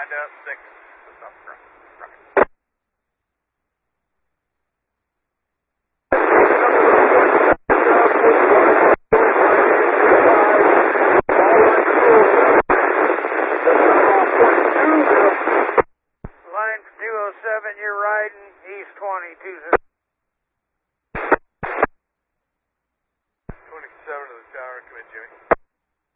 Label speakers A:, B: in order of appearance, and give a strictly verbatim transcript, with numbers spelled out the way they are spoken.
A: Lined up, six.
B: Line two oh seven, you're riding east twenty-two.